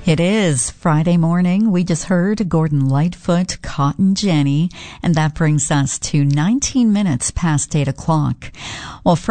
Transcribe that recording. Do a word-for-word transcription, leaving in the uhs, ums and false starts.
It is Friday morning. We just heard Gordon Lightfoot, Cotton Jenny, and that brings us to nineteen minutes past eight o'clock. Well,